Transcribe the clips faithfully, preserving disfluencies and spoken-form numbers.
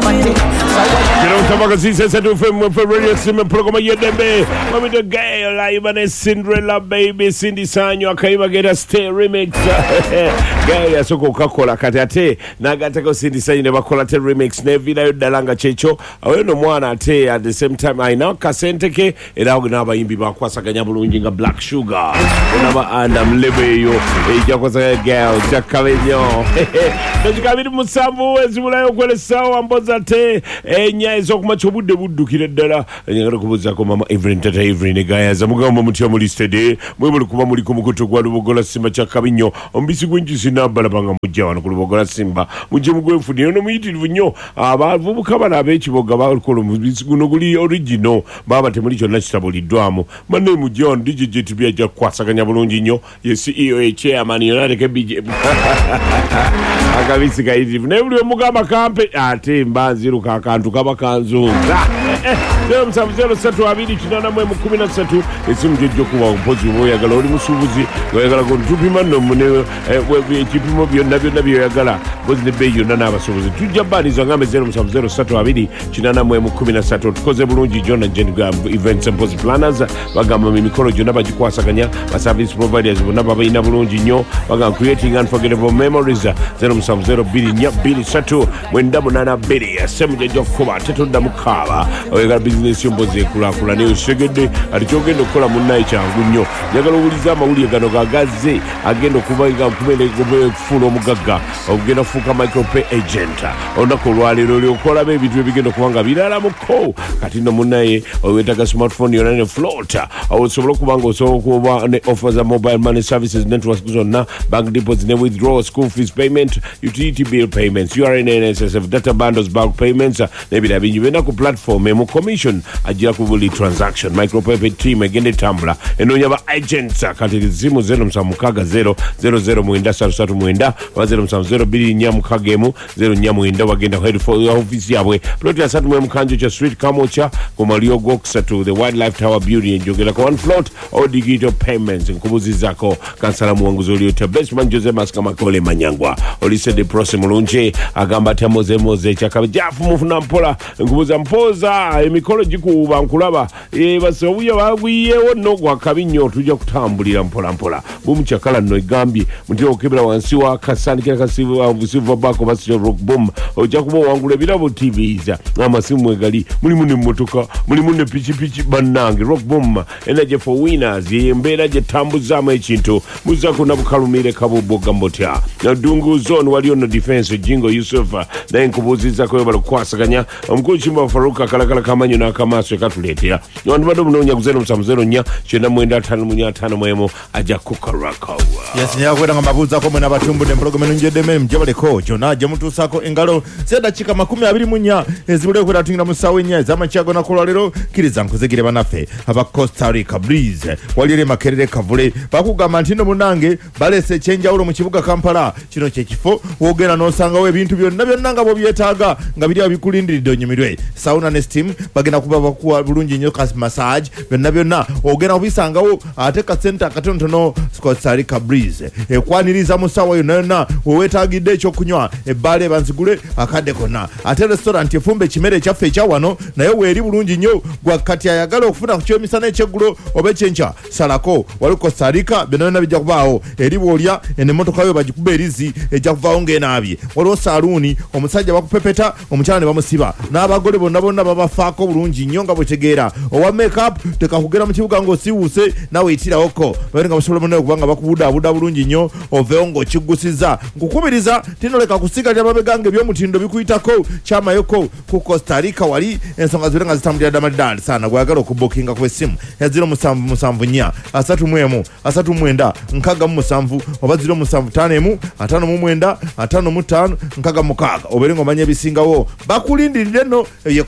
Tabaka Sisa said to film for Radio Simon Programa Yedembe. Mami the gay live and Cinderella baby Cindy Sanyo Akaiba get a stay remix. Gay so Coca-Cola Katate. Nagatako Cindy Sanyo never call it a remix. Nevida Dalanga Checho. I don't know one at the same time. I know Casenteke. It out now by Imbi Bakwasa Ganyabulunga Black Sugar. Never and I'm living you. A girl, Jack Cavignon. Don't you come in Musambo as you will saw and Bozate. Enya is much of the wood to Della and Yakuza every every guy as a Mugama Mutamuli steady. We will come to Guadalupe Simba Cavignon on Bisigunjis in Balabanga Mujan, Kubogola Simba, Mujam going for the meeting with you about Vukabana Bechibo Gabal Colum, Gunoguli original, Baba Temolicho Nestaboli Dramo, my name was John Digit to be a Jaquasaganyabulunjino, your C E O chairman, United B J. Akabisika hivi nebuliwe mugamba kampe ate mbanziru kakantu kaba kanzunga zero msamu zero satu wabidi chinana mwe mkumi na satu esimu jejo kuwa mpozi umo ya gala uli musubuzi ya gala kontupima no mune wewe chipimo biyo nabio nabio ya gala bozi nebeyo nana abasubuzi tujabani zangame zero msamu zero satu wabidi chinana mwe mkumi na satu tukoze bulungi John and Jenny events and post planners bagamba mimikoro jonaba jikwasa kanya ba service providers bonaba bayina bulungi nyo bagamba creating unforgettable memories zero msamu zero bili nya bili satu mwenda munana bili asemu jejo kuba tetu da mukaba oyega business yomboze kula kula ne ushegede alichogendo kola munai changu nyo yagala uliza mawuli gano gagaze agendo kubaga kumele gobe fulo mugaga ogenda fuka micropay agent ondako lwalero lyokola be bitu bigendo kubanga bilala muko kati no munaye oyetaka smartphone yonane floater awusobola kubanga osobola kuba ne offers a mobile money services networks zonna bank deposits ne withdraw school fees payment utility bill payments U R N N S S F data bundles bulk payments maybe that you venda ku platform emu commission ajira ku buli transaction micropay team agende tambula eno nyaba agents kati zimu zero msamukaga zero zero zero muinda sarusatu muinda wa zero msamu bili nyamu kagemu zero nyamu inda wagenda head for office yabwe plot ya satu mwemu kanjo cha street kamocha kumalio goksa to the wildlife tower beauty njogela kwa one float or digital payments nkubuzi zako kansala muanguzuli uta best man Jose Maska Makole Manyangwa olise de prose mulunje agamba tamoze moze chaka jafu mufuna mpola nkubuza mpoza emikolo jikuba nkulaba e basobuya bagwiye wonno gwa kabinyo tujja kutambulira mpola mpola bumuchakala no igambye mutyo okebera wansi wa kasani kya kasivu abusivu bako basyo rock boom ojja kubo wangule birabo T Vs amasimu egali muli munne motoka muli munne pichi pichi banange rock boom energy for winners yembera je tambuza mu ekintu muzako nabukalumire kabubo gambotya na dungu zone wali ono defense jingo Yusufa na enkubuziza ko balo kwasaganya omukulu chimba Faruka kalakala kamanyo na kamaso katuletea nwandu bado munonya kuzero msamuzero nya chena mwenda tano munya tano mwemo aja kukaraka yes nya kwenda ngamabuza ko mwana batumbu ne program njedeme mjabaleko jona jamutu sako engalo seda chika makumi abiri munya ezibule kwenda tingira musawe nya zama chago na kolwalero kiriza nkuzegire banafe aba Costa Rica Breeze walire makerere kavule bakugamba ntino munange balese chenja ulo mu kibuga Kampala kino kye kifo wogera no sanga we bintu byonna byonna nga bo byetaga nga biri abikulindiridde onyimirwe sauna ne steam bagenda kuba bakuwa bulungi nyo kas massage byonna byonna ogenda kubisangawo ate ka center katontono Costa Rica Breeze ekwaniriza musawa yonna wetagidde ekyo kunywa ebale banzigule akade kona ate restaurant efumbe kimere kyaffe kya wano naye weeri bulungi nyo gwa kati ayagala okufuna ku kyomisana ekyegulo obechencha salako wali Costa Rica byonna bijja kubaawo eri bolya ene motoka yo bagikuba erizi ejja kuvaawo ng'enaabye waliwo saluni omusajja bakupepeta omukyala ne bamusiba n'abagole bonna bonna babafaako bulungi nnyo nga bwetegeera owa makeup tekakugera mu kibuga ng'osiwuuse nawe yitirawoko babe nga basobola munne okubanga bakubudaabuda bulungi nnyo oveewo ng'okiggusiza nkukubiriza tinoleka kusigalira mabegange ebyomutindo bikuyitako kyamayoko ku Costa Rica wali ensonga zibe nga zitambulira ddala saana gwayagala okubookinga ku essimu ya ziro musanvu musanvu nnya asatu mu emu asatu mu mwenda nkaaga mu musanvu oba ziro musanvu ttaano emu ataano mu mwenda ataano mu ttaano nkaaga mukaaga obeere ng'omanya ebisingawo bakulindiridde nno ye Costa Rica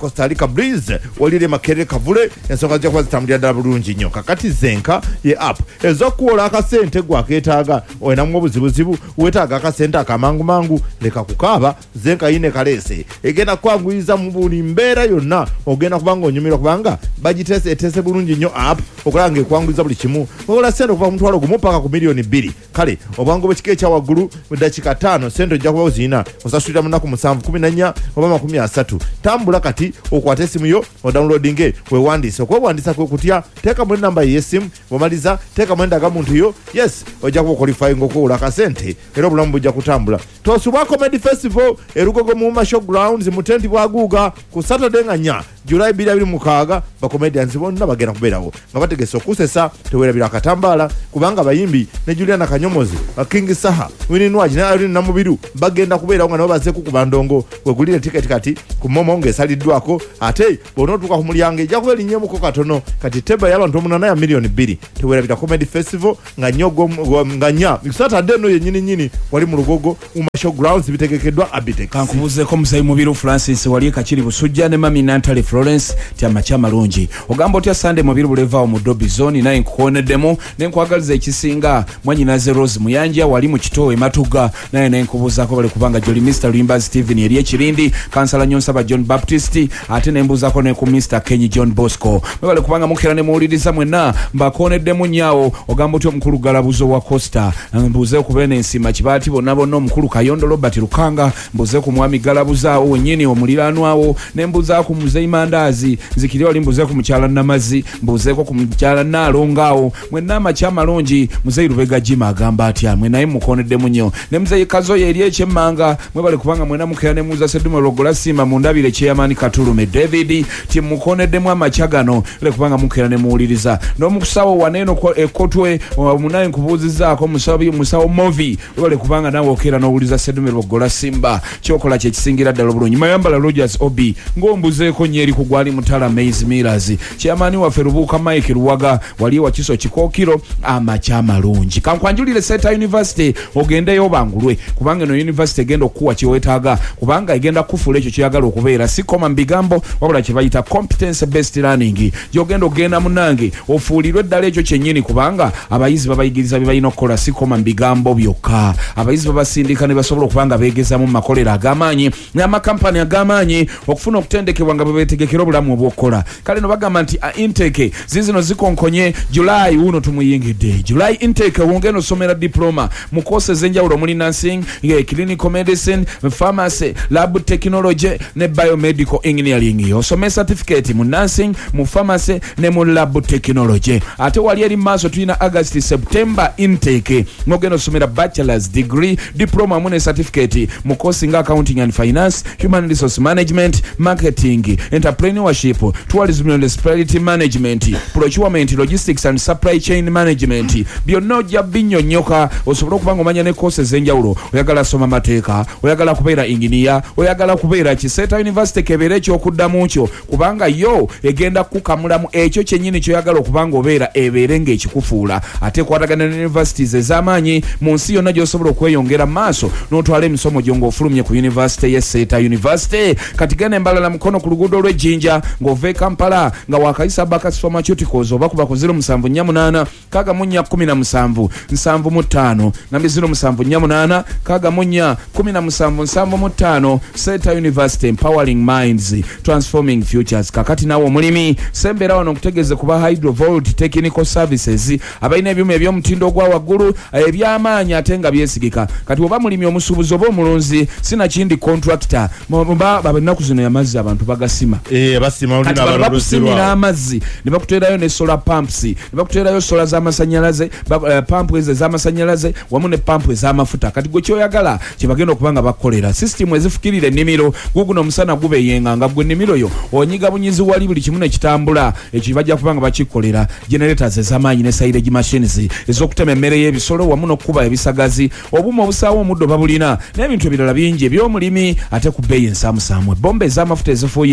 Zenka Breeze walire makerere kavule ensonga zya kwa zitambulira ddala bulungi nnyo kakati Zenka ye app ezokuwola akasente gwaketaaga oinamu obuzibuzibu wetaaga akasente akamangu mangu leka kukaaba Zenka yine kalese egenda kwanguyiza mu buli mbeera yonna ogenda kubanga onyumirwa kubanga bagitese etese bulungi nnyo app okulanga ekwanguyiza buli kimu okola sente okuva ku mutwalo gumu paka ku miliyoni bbiri kale obwangu bw'ekika ekya waggulu mu ddakiika ttaano sente ojja kuba ozirina osasulira mu nnaku musanvu kumi na nnya oba makumi asatu tambula kati okwata esimu yo odownloadinge wewandiise okwewandiisa kwe kutya teekamu enamba y'essimu bw'omaliza teekamu endaga muntu yo yes ojja kuba okwalifyinga okuwola akasente era obulamu bujja kutambula tosubwa comedy festival erugogo mu masho grounds mu tenti bwaguuga ku saturday nga nnya July bbiri abiri mukaaga bakomedians bonna bagenda kubeerawo nga bategese okusesa teweerabira akatambaala kubanga abayimbi ne Juliana Kanyomozi King Saha Winnie Nwagi ne Irene Namubiru bagenda kubeerawo nga nabo bazeeku ku bandongo wegulire tiketi kati ku momo ng'esaliddwako ate bw'onootuuka ku mulyango ejja kuba erinnyemuko katono kati teba y'abantu omunana ya miliyoni bbiri teweerabira comedy festival nga nyogo nga nnya Saturday no yennyini nnyini wali mu lugogo mu masho grounds bitegekeddwa Abitex kankubuzeeko Musayi Mubiru Francis wali Kakiri Busujja ne Mami Nantale Florence tyama chamalungi ogamba otya Sunday Mubiru buleva mu Dobby Zone naye nkukoneddemu nenkwagaliza ekisinga mwanyinaze Rose Muyanja wali mu Kitowe Matuga naye nenkubuzaako bali kubanga Jolly mister Limba Steven yali ekirindi kansala Nyonsaba John Baptist ate nembuzaako ne ku mister Kenny John Bosco bali kubanga mukera ne muwuliriza mwenna mbakoneddemu nyaawo ogamba otya omukulu Galabuzo wa Costa mbuze okubene ensima kibati bonna bonna omukulu Kayondo Robert Lukanga mbuze ku mwami Galabuzaawo wennyini omuliranwawo nembuzaako Muzeyi Mandazi zikiri wali mbuze ku mukyala Namazi mbuzeeko ku mukyala Nalongaawo mwenna amaky'amalungi Muzeyi Lubega Jima agamba atya mwenaye mukoneddemu nnyo ne Muzeyi Kazoye eri ekyemmanga mwe bali kubanga mwenna mukera ne muza Sedumo Logola Sima mundabire Chairman Katulume David ti mukoneddemu amakya gano le kubanga mukera ne muwuliriza n'omukusawo waneeno ekotwe munaye nkubuuzizaako musabi musawo movie bali kubanga nawe okera n'owuliriza Sedumo Logola Simba kyokola kye kisingira ddala obulungi Mayambala Rogers Obi ng'ombuzeeko nyeri kugwali mutala Maze Millers Chairman waffe Rubuuka Mike Ruwaga wali wa Kiso Kikookiro amakya amalungi kankwanjulire Seta University ogendeyo bangulwe kubanga no university egenda okuwa kyewetaaga kubanga egenda kufuula ekyo kyeyagala okubeera si koma mbigambo wabula kye bayita competence based learning gyogenda ogenda munange ofuulirwe eddala ekyo kyennyini kubanga abayizi babayigiriza bye balina okukola si koma mbigambo byokka abayizi babasindika ne basobola okubanga beegezamu mu makolero ag'amaanyi n'amakampani ag'amaanyi okufuna okutendekebwa nga bebeetegekera obulamu obw'okukola kale no bagamba nti intake zizino zikonkonye July uno tumuyingidde July intake wongeno somera diploma mu courses enjawulo muli nursing clinical medicine pharmacy lab technology ne biomedical engineering osome certificate mu nursing mu pharmacy ne mu lab technology ate wali eri maaso tulina August September intake ngogeno somera bachelor's degree diploma mu ne certificate mu course nga accounting and finance human resource management marketing entrepreneurship tourism and hospitality management procurement logistics and supply chain management byonna ojja binnyonnyoka osobola okubanga omanya ne courses enjawulo oyagala soma mateeka oyagala kubeera engineer oyagala kubeera Kiseta University kebeera ekyokuddamu kyo kubanga yo egenda kukamulamu ekyo kyennyini kyoyagala okubanga obeera ebeere ng'ekikufuula ate kwatagana ne universities ez'amaanyi mu nsi yonna gy'osobola okweyongera maaso n'otwala emisomo gyo ng'ofulumye ku university ye Seta University kati genda embalala mukono ku luguudo lw'Ejjinja ng'ova e Kampala nga wakayisa Bakas Pharmaceuticals oba kuba ku zero musanvu nnya munaana kaaga mu nnya kumi na musanvu nsanvu mu ttaano nambye zero musanvu nnya munaana kaaga mu nnya kumi na musanvu nsanvu mu ttaano Seta University empowering minds transforming futures kakati naawe omulimi sembera wano okutegeeze kuba Hydrovolt Technical Services abalina ebyuma eby'omutindo ogwa waggulu eby'amaanyi ate nga byesigika kati oba mulimi omusuubuzi oba omulunzi sinakindi contractor muba babennaku zino yamazzi abantu bagasima eh basima kati bakusimira amazzi ne bakuteerayo ne solar pumps ne bakuteerayo solar z'amasanyalaze uh, pump ezo z'amasanyalaze wamu ne pump ez'amafuta kati gwe kyoyagala kye bagenda okubanga bakolera system ezifukirira ennimiro guguno omusana gubeyenga nga gwe ennimiro yo onyiga bunyizi wali buli kimu ne kitambula ekyo bajja kubanga bakikolera generators ez'amaanyi ne silage machines ez'okutema emmere y'ebisolo wamu n'okkuba ebisagazi obumu obusaawo omuddo babulina n'ebintu ebirala bingi eby'omulimi ate ku bbeeyi ensaamusaamu ebbomba ez'amafuta ezifuuyira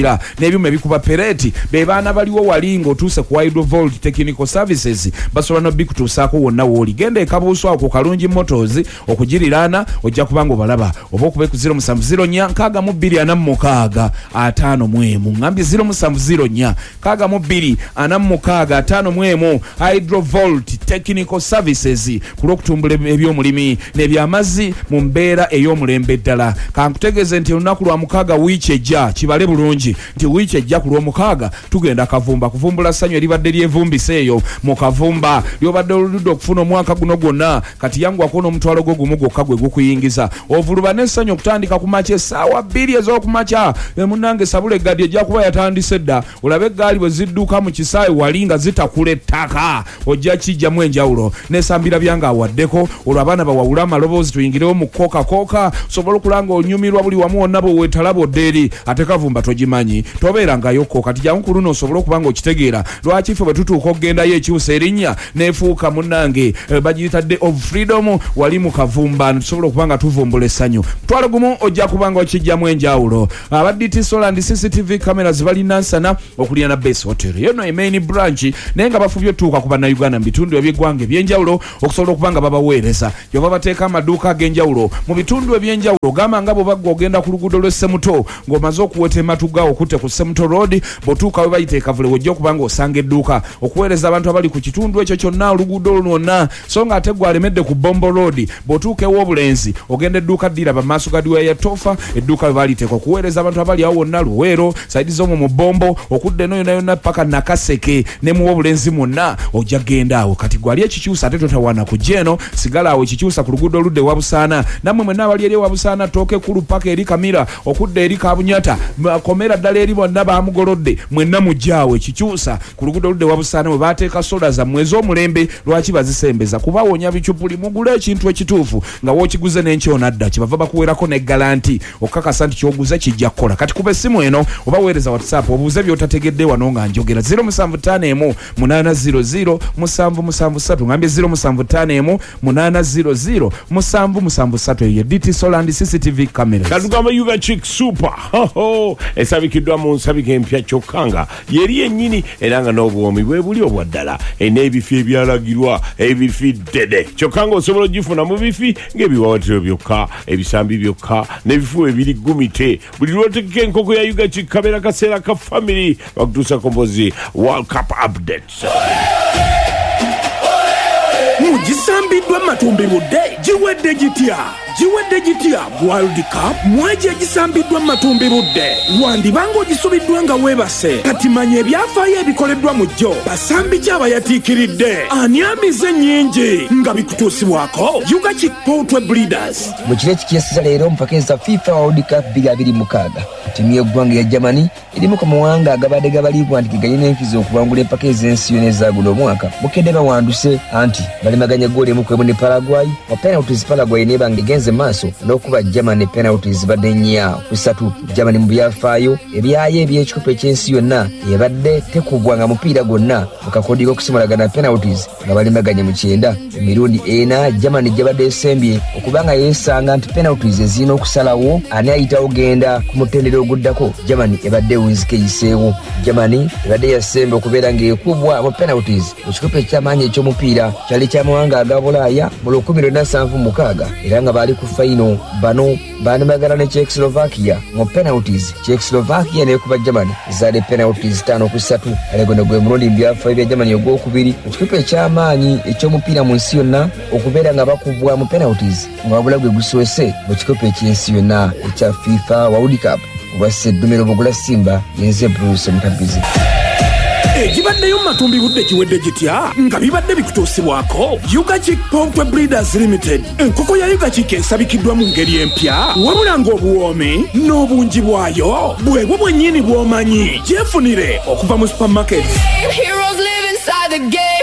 n'ebyuma ebikuba pereti be baana baliwo wali ng'otuuse ku Hydrovolt Technical Services basobola no bikutuusaako wonna wooli genda ekabuuso ako Kalungi Motors okugiriraana ojja kubanga obalaba oba okuba ku zero seven zero nnya nkaaga mu bbiri ana mu mukaaga ataano mu emu ngambye zero seven zero nnya nkaaga mu bbiri ana mu mukaaga ataano mu emu Hydrovolt Technical Services ku lw'okutumbula eby'omulimi n'ebyamazzi mu mbeera ey'omulembe ddala kankutegeeze nti olunaku lwa mukaaga wiiki ejja kibale bulungi nti wiiki ejja ku lw'omukaaga tugenda kavumba kuvumbula ssanyu eribadde lyevumbisa eyo mu kavumba lyobadde oludde okufuna omwaka guno gwonna kati yanguwako n'omutwalo gwo gumu gwokka gwe gukuyingiza ovuluba n'essanyu okutandika ku makya essaawa bbiri ez'okumakya emunnange sabula eggaddi ejja kuba yatandise dda olabe eggaali bwe zidduka mu kisaayi wali nga zitakula ettaka ojja kijjamu enjawulo n'esambira byanga awaddeko olwo abaana bawawula amaloboozi tuyingirewo mu kookakooka sobola okulanga onyumirwa buli wamu wonna bwe weetalabodde eri ate kavumba togimanyi tobeerangayo ko kati jangu ku luno osobola okuba nga okitegeera lwaki ffe bwe tutuuka okugendayo ekiwusa erinnya neefuuka munnange e, bagiyitadde of freedom wali mu kavumba tusobola okuba nga tuvumbula essanyu mutwalo gumu ojja kuba nga okijjamu enjawulo aba D T Solar and C C T V cameras balina nsana okulya na Base Hotel yeno emain branch naye nga bafubye otuuka ku bannayuganda mu bitundu eby'eggwanga eby'enjawulo okusobola okuba nga babaweereza gyova bateeka amaduuka ag'enjawulo mu bitundu eby'enjawulo gamba nga bwe bagga ogenda ku luguudo lw'Essemuto ng'omaze okuweta ematuga okutte ku Ssemuto Road bw'otuuka we bayita ekavule wojja okuba nga osanga edduuka okuweereza abantu abali ku kitundu ekyo kyonna oluguudo lwonna so nga ate gwalemedde ku Bombo Road bw'otuuka ew'obulenzi ogenda edduuka ddira bamaaso ga diwa ya Tofa edduuka we baliteeka okuweereza abantu abali awo wonna Luweero saidi z'omwo mu Bombo okudda eno yonna yonna paka Nakaseke ne mu obulenzi mwonna ojja genda awo kati gwali ekikyusa ate totawaana ku jeno sigala awo ekikyusa ku luguudo oludde Wabusaana nammwe mwenna abali eri Wabusaana tooke kulu paka eri Kamira okudda eri Kabunyata komera ddala eri bonna baamugolodde mwenna mujjaawo ekikyusa ku luguudo oludde Wabusaana bwe baateeka soda zammwe ez'omulembe lwaki bazisembeza kubawonya bicupuli mugule ekintu ekituufu nga wookiguze n'enkyonadda kibava bakuweerako ne galanti okukakasa nti kyoguze kijja kukola kati kuba essimu eno oba weereza WhatsApp obuuze by'otategedde wano nga njogera zero seven five one munana zero zero musanvu musanvu ssatu ngambye zero seven five one munana zero zero musanvu musanvu ssatu eyo D T Solar and C C T V cameras katugamba Yuga Chick Super hoho esabikiddwa mu nsabika empya kyokkanga yeri yennyini era nga n'obwomi bwe buli obwaddala n'ebifi ebyalagirwa ebifi ddede kyokkanga osobola ogifuna mu bifi ng'ebiwawatiro byokka ebisambi byokka n'ebifu ebiri gumite buli lwotegeka enkoko ya Yuga Chick kabeera kaseera ka family bakutuusa kombozi World Cup updates mugisambiddwa matumbi budde giwedde gitya giwedde gitya World Cup mwaji egisambiddwa matumbi budde wandibanga ogisubiddwa nga weebase kati manya ebyafaayo ebikoleddwa mu jjo basambi ki abayatiikiridde ani amize nnyingi nga bikutuusibwako Yuga Chick Poultry Breeders mu kiro ekikyesiza leero mpaka eza FIFA World Cup bbiri abiri mukaaga ttiimu y'eggwanga ya Germany erimu ku mawanga agabadde gabaliibwa nti geganye n'enfizi okubangula empaka ez'ensi yonna eza guno omwaka bukedde bawanduse anti balimaganya ggoolo emu ku emu ne Paraguay mu penalties Paraguay n'ebanga egenze maaso n'okuba Germany penalties badde nnya ku ssatu Germany mu byafaayo ebyayo eby'ekikopo eky'ensi yonna ebadde tekubwanga mupiira gwonna mu kakodi k'okusimulagana penalties nga balimaganya mu kyenda emirundi ena Germany gyabadde esembye okubanga yeesanga nti penalties ezirina okusalawo ani ayitawo genda ku mutendera oguddako Germany ebadde wunzika eyiseewo Germany ebadde yasembe okubeera ng'ekubwa mu penalties mu kikopo eky'amaanyi eky'omupiira kyali ky'amawanga aga Bulaaya mu lukumi lwenda nsanvu mukaaga era nga baali ku fayino bano baanimagana ne Czechoslovakia mu penalties Czechoslovakia n'ekuba Germany zaali penalties ttaano ku ssatu alego ne gwe mulundi mu byafaayo bya Germany ogwokubiri mu kikopo eky'amaanyi eky'omupiira mu nsi yonna okubeera nga bakubwa mu penalties nga wabula gwe gusoose mu kikopo eky'ensi yonna ekya FIFA World Cup obwassa eddumiro bugula Simba yenze Bruce Mutabizi egibaddeyo matumbi budde kiwedde gitya nga bibadde bikutuusibwako Yuga Chick Poultry Breeders Limited enkoko ya Yuga Chick esabikiddwa mu ngeri empya wabula ng'obuwoomi n'obungi bwayo bwebwo bwennyini bw'omanyi gyefunire okuva mu supermarket. Heroes live inside the game.